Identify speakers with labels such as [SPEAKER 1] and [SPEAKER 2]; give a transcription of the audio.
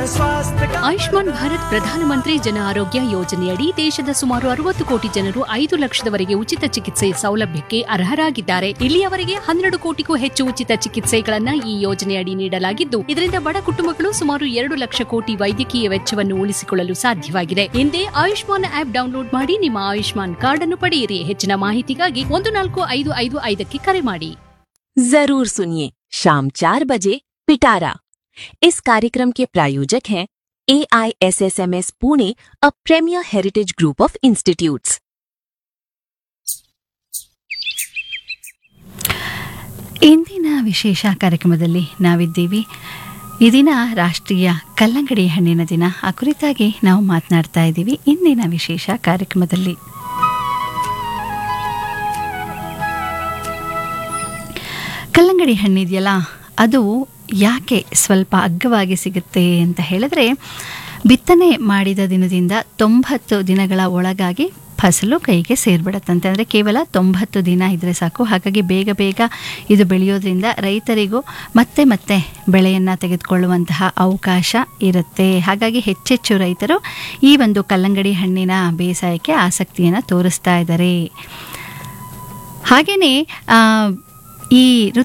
[SPEAKER 1] ಆಯುಷ್ಮಾನ್ ಭಾರತ್ ಪ್ರಧಾನಮಂತ್ರಿ ಜನ ಆರೋಗ್ಯ ಯೋಜನೆಯಡಿ ದೇಶದ ಸುಮಾರು 60 ಕೋಟಿ ಜನರು 5 ಲಕ್ಷದವರೆಗೆ ಉಚಿತ ಚಿಕಿತ್ಸೆ ಸೌಲಭ್ಯಕ್ಕೆ ಅರ್ಹರಾಗಿದ್ದಾರೆ. ಇಲ್ಲಿಯವರೆಗೆ 12 ಕೋಟಿಗೂ ಹೆಚ್ಚು ಉಚಿತ ಚಿಕಿತ್ಸೆಗಳನ್ನ ಈ ಯೋಜನೆಯಡಿ ನೀಡಲಾಗಿದ್ದು, ಇದರಿಂದ ಬಡ ಕುಟುಂಬಗಳು ಸುಮಾರು 2 ಲಕ್ಷ ಕೋಟಿ ವೈದ್ಯಕೀಯ ವೆಚ್ಚವನ್ನು ಉಳಿಸಿಕೊಳ್ಳಲು ಸಾಧ್ಯವಾಗಿದೆ. ಹಿಂದೆ ಆಯುಷ್ಮಾನ್ ಆಪ್ ಡೌನ್ಲೋಡ್ ಮಾಡಿ ನಿಮ್ಮ ಆಯುಷ್ಮಾನ್ ಕಾರ್ಡ್ ಅನ್ನು ಪಡೆಯಿರಿ. ಹೆಚ್ಚಿನ ಮಾಹಿತಿಗಾಗಿ 14555 ಕರೆ ಮಾಡಿ.
[SPEAKER 2] जरूर सुनिए शाम 4 बजे पिटारा। इस कार्यक्रम के प्रायोजक हैं AISSMS Pune, a premiere heritage group of institutes.
[SPEAKER 3] ಇಂದಿನ ವಿಶೇಷ ಕಾರ್ಯಕ್ರಮದಲ್ಲಿ ನಾವಿದ್ದೀವಿ. ಈ ದಿನ ರಾಷ್ಟ್ರೀಯ ಕಲ್ಲಂಗಡಿ ಹಣ್ಣಿನ ದಿನ. ಆ ಕುರಿತಾಗಿ ನಾವು ಮಾತನಾಡ್ತಾ ಇದ್ದೀವಿ ಇಂದಿನ ವಿಶೇಷ ಕಾರ್ಯಕ್ರಮದಲ್ಲಿ. ಕಲ್ಲಂಗಡಿ ಹಣ್ಣಿದೆಯಲ್ಲ, ಅದು ಯಾಕೆ ಸ್ವಲ್ಪ ಅಗ್ಗವಾಗಿ ಸಿಗುತ್ತೆ ಅಂತ ಹೇಳಿದ್ರೆ, ಬಿತ್ತನೆ ಮಾಡಿದ ದಿನದಿಂದ 90 ದಿನಗಳ ಒಳಗಾಗಿ ಫಸಲು ಕೈಗೆ ಸೇರಿಬಿಡುತ್ತಂತೆ. ಅಂದರೆ ಕೇವಲ 90 ದಿನ ಇದ್ದರೆ ಸಾಕು. ಹಾಗಾಗಿ ಬೇಗ ಬೇಗ ಇದು ಬೆಳೆಯೋದ್ರಿಂದ ರೈತರಿಗೂ ಮತ್ತೆ ಮತ್ತೆ ಬೆಳೆಯನ್ನು ತೆಗೆದುಕೊಳ್ಳುವಂತಹ ಅವಕಾಶ ಇರುತ್ತೆ. ಹಾಗಾಗಿ ಹೆಚ್ಚೆಚ್ಚು ರೈತರು ಈ ಒಂದು ಕಲ್ಲಂಗಡಿ ಹಣ್ಣಿನ ಬೇಸಾಯಕ್ಕೆ ಆಸಕ್ತಿಯನ್ನು ತೋರಿಸ್ತಾ ಇದ್ದಾರೆ. ಹಾಗೆಯೇ ಈ